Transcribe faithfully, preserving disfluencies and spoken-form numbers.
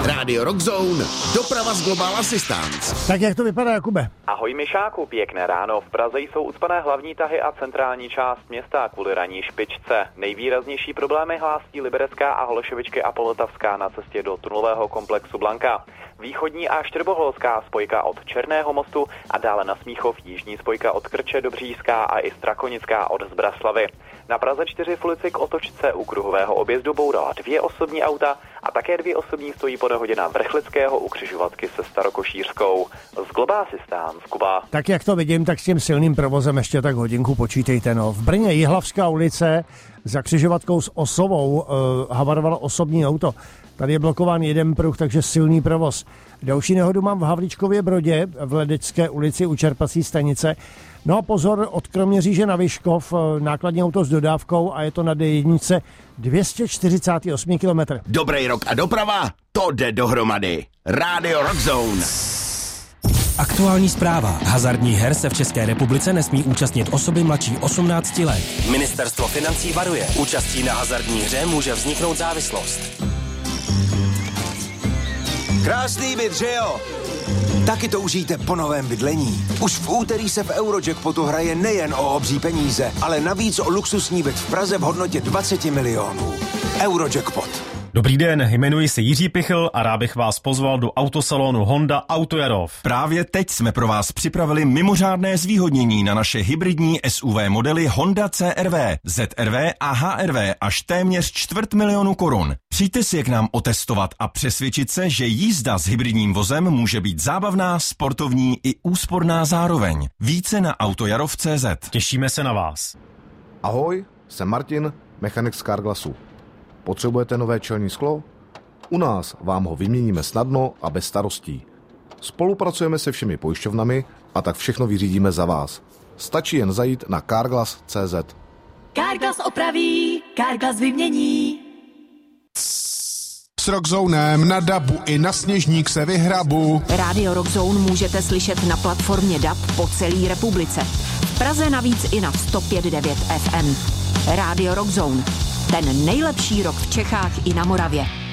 Rádio Rockzone, doprava z Global Assistance. Tak jak to vypadá, Jakube? Ahoj Mišáku, pěkné ráno. V Praze jsou ucpané hlavní tahy a centrální část města kvůli ranní špičce. Nejvýraznější problémy hlásí Liberecká a Holešovičky a Polotavská na cestě do tunelového komplexu Blanka. Východní a štrboholská spojka od Černého mostu a dále na Smíchov jižní spojka od Krče do Bříská a i Strakonická od Zbraslavy. Na Praze čtyři v ulici k otočce u kruhového objezdu bourala dvě osobní auta a také dvě osobní stojí po nehodě na Vrchlického u křižovatky se Starokošířskou. Z Global Assistance, Kuba. Tak jak to vidím, tak s tím silným provozem ještě tak hodinku počítejte. No. V Brně Jihlavská ulice za křižovatkou s Osovou uh, havarovalo osobní auto. Tady je blokován jeden pruh, takže silný provoz. Další nehodu mám v Havlíčkově Brodě v Ledecké ulici u čerpací stanice. No a pozor, od Kroměříže na Vyškov, nákladní auto s dodávkou a je to na D jedna dvě stě čtyřicet osm kilometrů. Dobrý rok a doprava, to jde dohromady. Rádio Rockzone. Aktuální zpráva. Hazardních her se v České republice nesmí účastnit osoby mladší osmnácti let. Ministerstvo financí varuje. Účastí na hazardní hře může vzniknout závislost. Krásný byt, že jo? Taky to užijte po novém bydlení. Už v úterý se v Eurojackpotu hraje nejen o obří peníze, ale navíc o luxusní byt v Praze v hodnotě dvacet milionů. Eurojackpot. Dobrý den, jmenuji se Jiří Pichl a rád bych vás pozval do autosalonu Honda Auto Jarov. Právě teď jsme pro vás připravili mimořádné zvýhodnění na naše hybridní S U V modely Honda C R V, Z R V a H R V až téměř čtvrt milionu korun. Přijďte si je k nám otestovat a přesvědčit se, že jízda s hybridním vozem může být zábavná, sportovní i úsporná zároveň. Více na autojarov tečka cé zet. Těšíme se na vás. Ahoj, jsem Martin, mechanik z Carglassu. Potřebujete nové čelní sklo? U nás vám ho vyměníme snadno a bez starostí. Spolupracujeme se všemi pojišťovnami a tak všechno vyřídíme za vás. Stačí jen zajít na carglass tečka cé zet. Carglass opraví, Carglass vymění. S Rockzonem na dabu i na Sněžník se vyhrabu. Rádio Rockzone můžete slyšet na platformě D A B po celé republice. V Praze navíc i na sto pět devět F M. Rádio Rockzone. Ten nejlepší rock v Čechách i na Moravě.